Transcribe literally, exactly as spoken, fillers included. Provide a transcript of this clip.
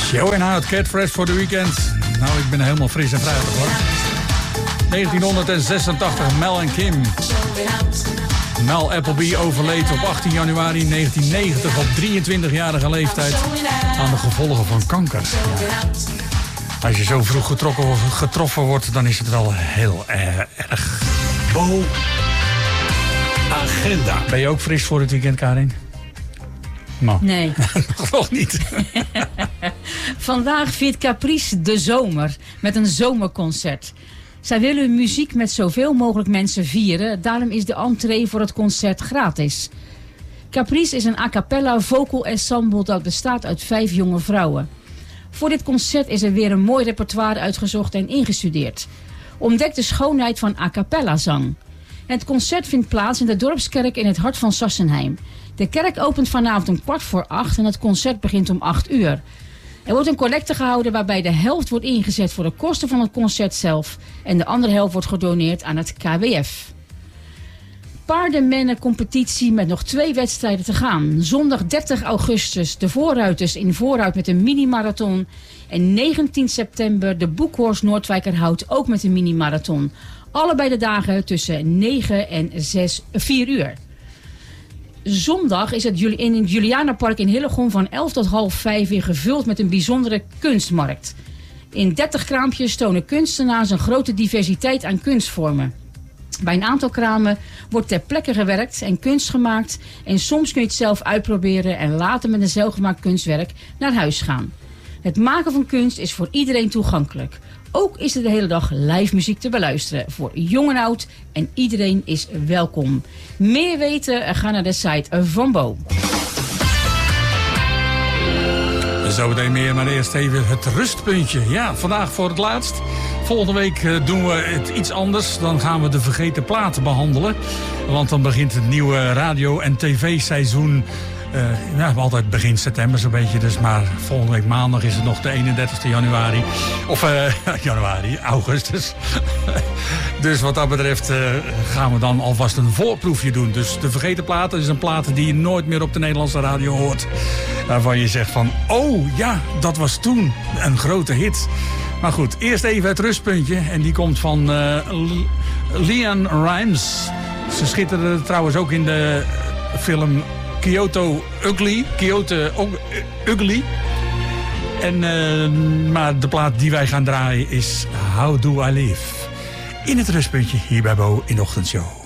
Going out, Cat Fresh for the weekend. Nou, ik ben helemaal fris en fruitig hoor. negentien zesentachtig, Mel en Kim. Mel Appleby overleed op achttien januari negentien negentig op drieëntwintigjarige leeftijd aan de gevolgen van kanker. Ja. Als je zo vroeg getrokken, getroffen wordt, dan is het wel heel uh, erg. Bo Agenda. Ben je ook fris voor het weekend, Karin? Nou. Nee. Nog niet. Vandaag viert Caprice de zomer met een zomerconcert. Zij willen hun muziek met zoveel mogelijk mensen vieren. Daarom is de entree voor het concert gratis. Caprice is een a cappella vocal ensemble dat bestaat uit vijf jonge vrouwen. Voor dit concert is er weer een mooi repertoire uitgezocht en ingestudeerd. Ontdek de schoonheid van a cappella zang. Het concert vindt plaats in de Dorpskerk in het hart van Sassenheim. De kerk opent vanavond om kwart voor acht en het concert begint om acht uur. Er wordt een collecte gehouden waarbij de helft wordt ingezet voor de kosten van het concert zelf en de andere helft wordt gedoneerd aan het K W F. Paardenmennencompetitie met nog twee wedstrijden te gaan. Zondag dertig augustus de voorruiters in vooruit met een mini-marathon. En negentien september de Boekhorst Noordwijkerhout ook met een mini-marathon. Allebei de dagen tussen negen en zes, vier uur. Zondag is het in het Julianapark in Hillegom van elf tot half vijf weer gevuld met een bijzondere kunstmarkt. In dertig kraampjes tonen kunstenaars een grote diversiteit aan kunstvormen. Bij een aantal kramen wordt ter plekke gewerkt en kunst gemaakt. En soms kun je het zelf uitproberen en later met een zelfgemaakt kunstwerk naar huis gaan. Het maken van kunst is voor iedereen toegankelijk. Ook is er de hele dag live muziek te beluisteren. Voor jong en oud en iedereen is welkom. Meer weten? Ga naar de site van Bo. Zometeen meer, maar eerst even het rustpuntje. Ja, vandaag voor het laatst. Volgende week doen we het iets anders. Dan gaan we de vergeten platen behandelen. Want dan begint het nieuwe radio- en tv-seizoen. Uh, ja, altijd begin september zo'n beetje. Dus maar volgende week maandag is het nog de eenendertigste januari. Of uh, januari, augustus. Dus wat dat betreft uh, gaan we dan alvast een voorproefje doen. Dus de vergeten platen is een plaat die je nooit meer op de Nederlandse radio hoort. Waarvan je zegt van, oh ja, dat was toen een grote hit. Maar goed, eerst even het rustpuntje. En die komt van uh, LeAnn Rimes. Ze schitterde trouwens ook in de film Kyoto Ugly. Kyoto Ugly. En, uh, maar de plaat die wij gaan draaien is How Do I Live. In het rustpuntje hier bij Bo in de ochtendshow.